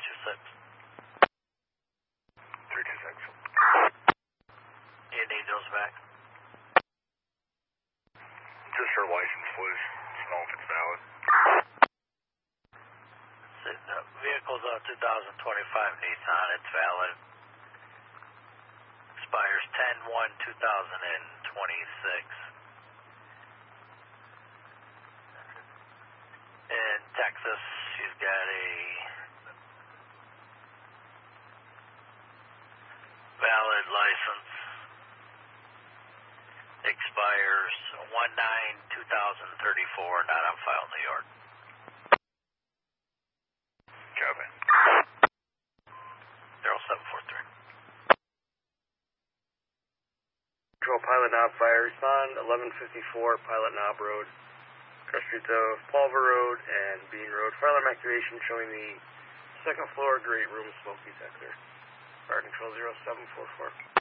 326. You need those back? Just her license, please. Just know if it's valid. The vehicle's a 2025 Nissan. It's valid. Expires 10/1/2026. In Texas, she's got a valid license. Expires 1/9/2034, not on file in New York. Copy. 0743. Control Pilot Knob Fire, respond 1154 Pilot Knob Road, cross streets of Pulver Road and Bean Road. Fire alarm activation showing the second floor great room smoke detector. Fire control 0744.